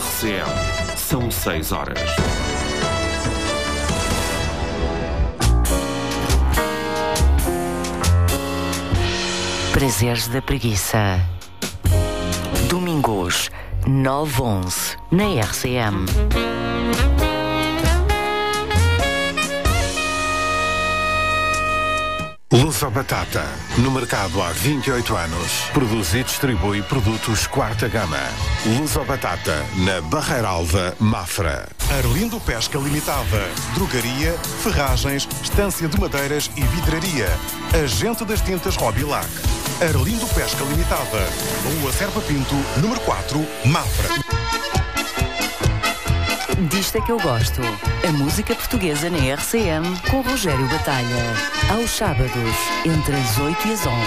RCM. São 6 horas. Prazeres da Preguiça. Domingos, 9-11, na RCM. Luso Batata, no mercado há 28 anos. Produz e distribui produtos quarta gama. Luso Batata, na Barreira Alva, Mafra. Arlindo Pesca Limitada. Drogaria, ferragens, estância de madeiras e vidraria. Agente das tintas Robilac. Arlindo Pesca Limitada. Rua Serpa Pinto, número 4, Mafra. Disto é que eu gosto. A música portuguesa na RCM com Rogério Batalha. Aos sábados, entre as 8 e as 11.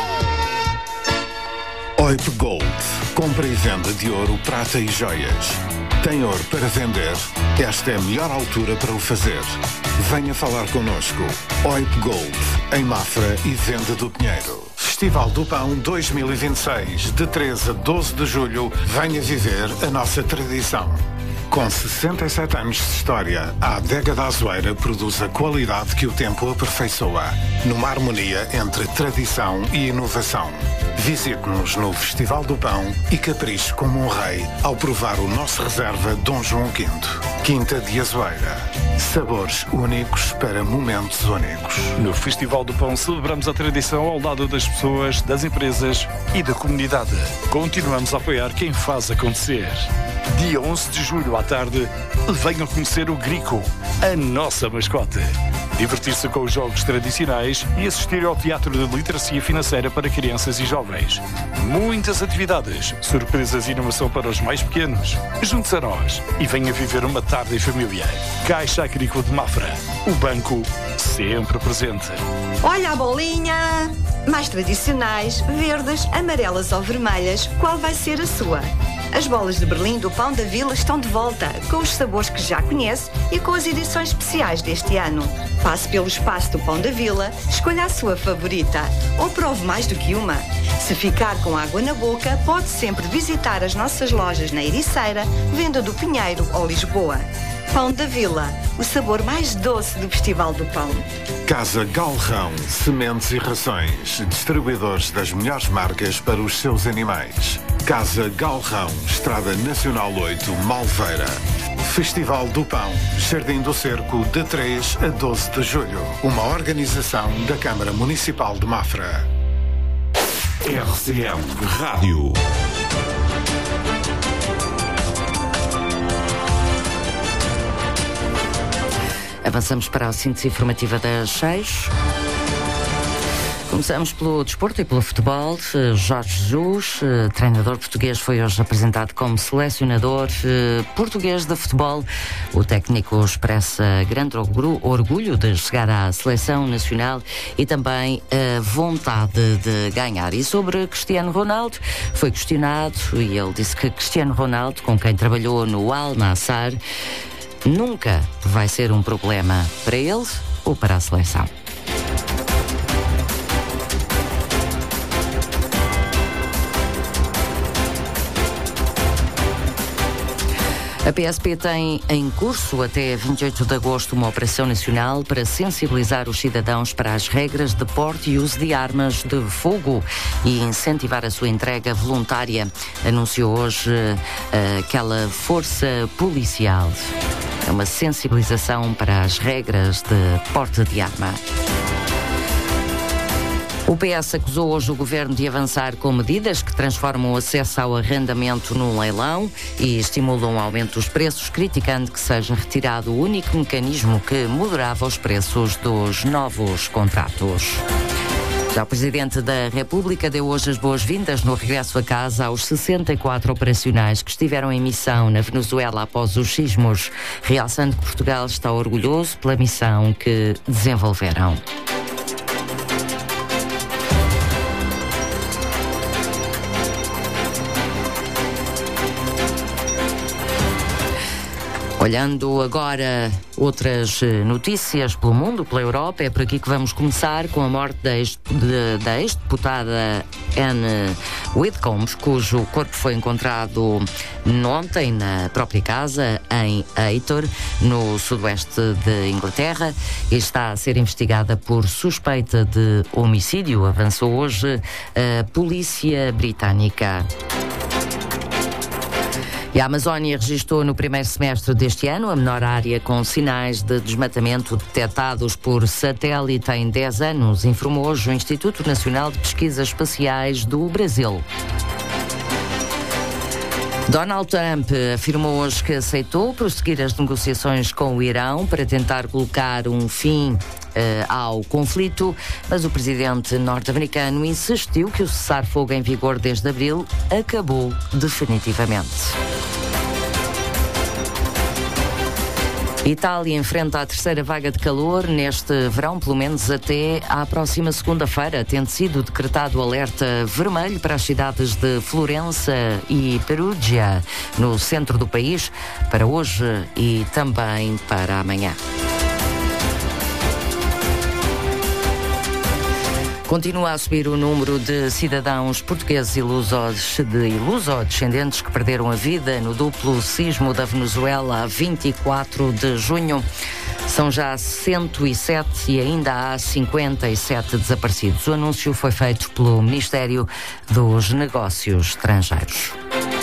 OIP Gold. Compra e venda de ouro, prata e joias. Tem ouro para vender? Esta é a melhor altura para o fazer. Venha falar connosco. OIP Gold, em Mafra e Venda do Pinheiro. Festival do Pão 2026, de 13 a 12 de julho. Venha viver a nossa tradição. Com 67 anos de história, a Adega da Azueira produz a qualidade que o tempo aperfeiçoa, numa harmonia entre tradição e inovação. Visite-nos no Festival do Pão e capriche como um rei ao provar o nosso reserva Dom João V. Quinta de Azueira. Sabores únicos para momentos únicos. No Festival do Pão celebramos a tradição ao lado das pessoas, das empresas e da comunidade. Continuamos a apoiar quem faz acontecer. Dia 11 de julho à tarde, venham conhecer o Grico, a nossa mascote. Divertir-se com os jogos tradicionais e assistir ao teatro de literacia financeira para crianças e jovens. Muitas atividades, surpresas e inovação para os mais pequenos. Junte-se a nós e venha viver uma tarde em família. Caixa Agrícola de Mafra, o banco sempre presente. Olha a bolinha! Mais tradicionais, verdes, amarelas ou vermelhas, qual vai ser a sua? As bolas de Berlim do Pão da Vila estão de volta, com os sabores que já conhece e com as edições especiais deste ano. Passe pelo espaço do Pão da Vila, escolha a sua favorita ou prove mais do que uma. Se ficar com água na boca, pode sempre visitar as nossas lojas na Ericeira, Venda do Pinheiro ou Lisboa. Pão da Vila, o sabor mais doce do Festival do Pão. Casa Galrão, sementes e rações, distribuidores das melhores marcas para os seus animais. Casa Galrão, Estrada Nacional 8, Malveira. Festival do Pão, Jardim do Cerco, de 3 a 12 de julho. Uma organização da Câmara Municipal de Mafra. RCM Rádio. Avançamos para a síntese informativa das 6. Começamos pelo desporto e pelo futebol. Jorge Jesus, treinador português, foi hoje apresentado como selecionador português de futebol. O técnico expressa grande orgulho de chegar à seleção nacional e também a vontade de ganhar. E sobre Cristiano Ronaldo, foi questionado e ele disse que Cristiano Ronaldo, com quem trabalhou no Al Nassr, nunca vai ser um problema para ele ou para a seleção. A PSP tem em curso até 28 de agosto uma operação nacional para sensibilizar os cidadãos para as regras de porte e uso de armas de fogo e incentivar a sua entrega voluntária, anunciou hoje aquela força policial. É uma sensibilização para as regras de porte de arma. O PS acusou hoje o Governo de avançar com medidas que transformam o acesso ao arrendamento num leilão e estimulam o aumento dos preços, criticando que seja retirado o único mecanismo que moderava os preços dos novos contratos. Já o Presidente da República deu hoje as boas-vindas no regresso a casa aos 64 operacionais que estiveram em missão na Venezuela após os sismos, realçando que Portugal está orgulhoso pela missão que desenvolveram. Olhando agora outras notícias pelo mundo, pela Europa, é por aqui que vamos começar com a morte da ex-deputada Anne Widdecombe, cujo corpo foi encontrado ontem na própria casa em Aytor, no sudoeste de Inglaterra, e está a ser investigada por suspeita de homicídio, avançou hoje a polícia britânica. E a Amazónia registrou no primeiro semestre deste ano a menor área com sinais de desmatamento detectados por satélite em 10 anos, informou hoje o Instituto Nacional de Pesquisas Espaciais do Brasil. Donald Trump afirmou hoje que aceitou prosseguir as negociações com o Irão para tentar colocar um fim ao conflito, mas o presidente norte-americano insistiu que o cessar-fogo em vigor desde abril acabou definitivamente. Itália enfrenta a terceira vaga de calor neste verão, pelo menos até à próxima segunda-feira, tendo sido decretado alerta vermelho para as cidades de Florença e Perugia, no centro do país, para hoje e também para amanhã. Continua a subir o número de cidadãos portugueses e lusodescendentes que perderam a vida no duplo sismo da Venezuela a 24 de junho. São já 107 e ainda há 57 desaparecidos. O anúncio foi feito pelo Ministério dos Negócios Estrangeiros.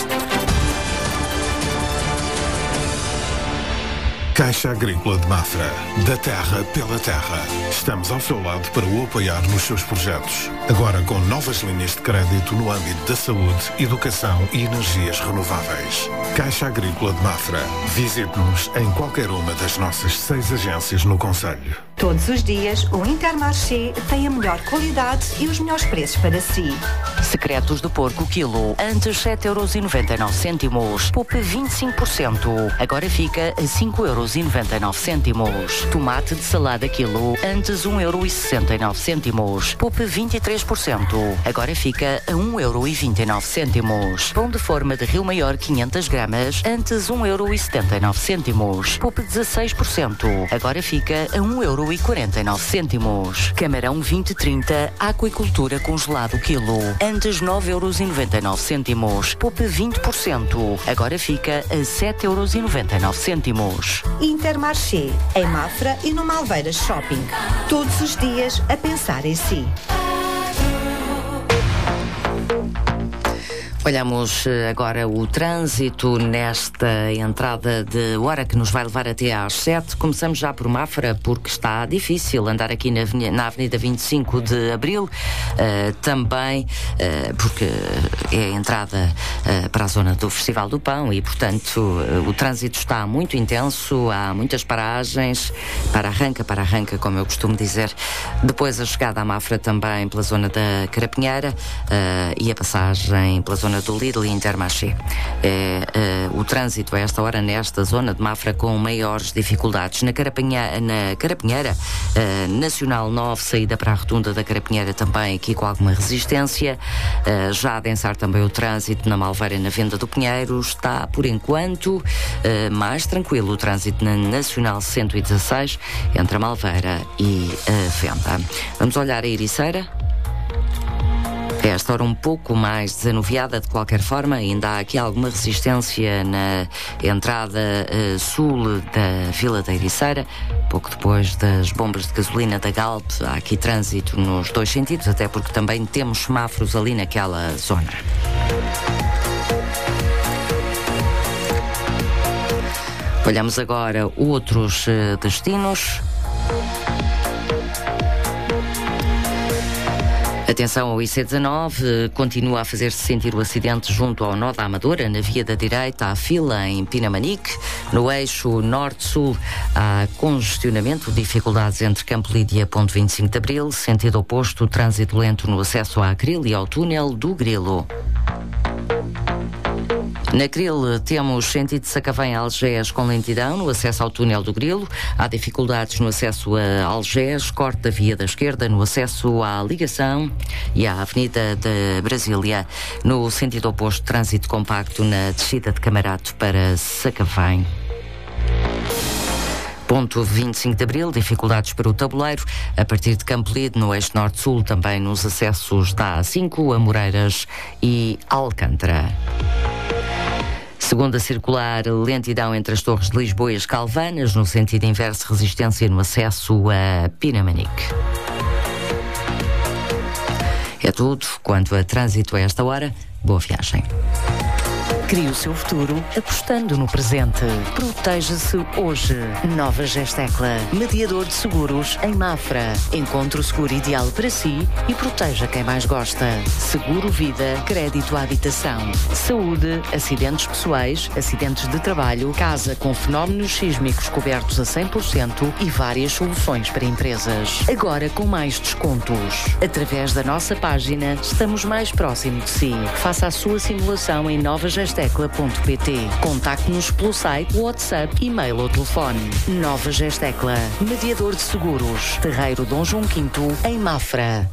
Caixa Agrícola de Mafra. Da terra pela terra. Estamos ao seu lado para o apoiar nos seus projetos. Agora com novas linhas de crédito no âmbito da saúde, educação e energias renováveis. Caixa Agrícola de Mafra. Visite-nos em qualquer uma das nossas 6 agências no concelho. Todos os dias, o Intermarché tem a melhor qualidade e os melhores preços para si. Secretos de porco quilo, antes 7,99€. Poupe 25%. Agora fica a 5,99€. Tomate de salada quilo, antes 1,69€. Poupe 23%. Agora fica a 1,29€. Pão de forma de Rio Maior 500 gramas, antes 1,79€. Poupe 16%. Agora fica a 1,49€. Camarão 2030, aquicultura congelado quilo, antes 9,99€. Poupe 20%. Agora fica a 7,99€. Intermarché, em Mafra e no Malveiras Shopping. Todos os dias a pensar em si. Olhamos agora o trânsito nesta entrada de hora que nos vai levar até às 7. Começamos já por Mafra, porque está difícil andar aqui na Avenida 25 de Abril, também porque é a entrada para a zona do Festival do Pão e, portanto, o trânsito está muito intenso, há muitas paragens, para arranca, como eu costumo dizer. Depois a chegada à Mafra também pela zona da Carapinheira e a passagem pela zona do Lidl e Intermarché. O trânsito a esta hora nesta zona de Mafra com maiores dificuldades. Na Carapinheira, Nacional 9, saída para a Rotunda da Carapinheira também aqui com alguma resistência. Já a adensar também o trânsito na Malveira, na Venda do Pinheiro. Está, por enquanto, mais tranquilo o trânsito na Nacional 116 entre a Malveira e a Venda. Vamos olhar a Ericeira. Esta hora um pouco mais desanuviada, de qualquer forma, ainda há aqui alguma resistência na entrada sul da Vila da Ericeira. Pouco depois das bombas de gasolina da Galp, há aqui trânsito nos dois sentidos, até porque também temos semáforos ali naquela zona. Olhamos agora outros destinos. Atenção ao IC19, continua a fazer-se sentir o acidente junto ao nó da Amadora, na via da direita, há fila em Pinamanique. No eixo norte-sul há congestionamento, dificuldades entre Campo Lídia e Ponte 25 de Abril, sentido oposto, trânsito lento no acesso à Acril e ao túnel do Grilo. Na Acril temos sentido de Sacavém a Algés com lentidão no acesso ao túnel do Grilo. Há dificuldades no acesso a Algés, corte da via da esquerda no acesso à ligação e à Avenida da Brasília. No sentido oposto, trânsito compacto na descida de Camarato para Sacavém. Ponto 25 de Abril, dificuldades para o tabuleiro, a partir de Campolide, no eixo norte-sul, também nos acessos da A5, Amoreiras e Alcântara. Segunda circular, lentidão entre as Torres de Lisboa e as Calvanas, no sentido inverso, resistência no acesso a Pinamanique. É tudo quanto a trânsito a esta hora. Boa viagem. Crie o seu futuro apostando no presente. Proteja-se hoje. Nova Gestecla, mediador de seguros em Mafra. Encontre o seguro ideal para si e proteja quem mais gosta. Seguro vida, crédito à habitação, saúde, acidentes pessoais, acidentes de trabalho, casa com fenómenos sísmicos cobertos a 100% e várias soluções para empresas. Agora com mais descontos. Através da nossa página, estamos mais próximo de si. Faça a sua simulação em novagestecla.pt. Contacte-nos pelo site, WhatsApp, e-mail ou telefone. Nova Gestecla, mediador de seguros. Terreiro Dom João V, em Mafra.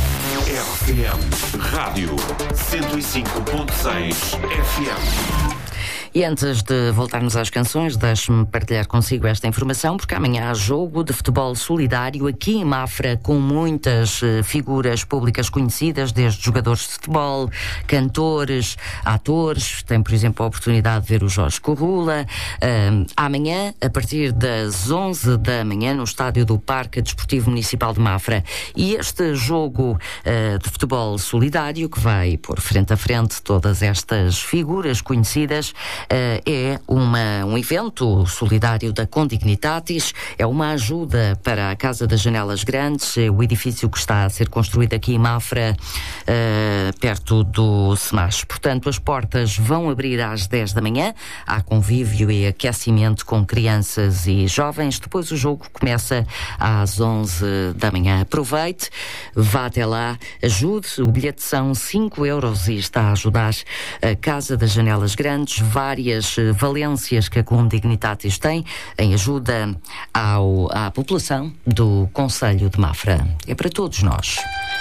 RFM Rádio 105.6 FM. E antes de voltarmos às canções, deixe-me partilhar consigo esta informação, porque amanhã há jogo de futebol solidário aqui em Mafra, com muitas figuras públicas conhecidas, desde jogadores de futebol, cantores, atores. Tem, por exemplo, a oportunidade de ver o Jorge Corrula. Amanhã, a partir das 11 da manhã, no estádio do Parque Desportivo Municipal de Mafra. E este jogo de futebol solidário, que vai pôr frente a frente todas estas figuras conhecidas, é um evento solidário da Condignitatis, é uma ajuda para a Casa das Janelas Grandes, o edifício que está a ser construído aqui em Mafra, perto do SEMAS. Portanto, as portas vão abrir às 10 da manhã, há convívio e aquecimento com crianças e jovens. Depois o jogo começa às 11 da manhã. Aproveite, vá até lá, ajude. O bilhete são 5 euros e está a ajudar a Casa das Janelas Grandes. Várias valências que a Condignitatis tem em ajuda à população do Concelho de Mafra. É para todos nós.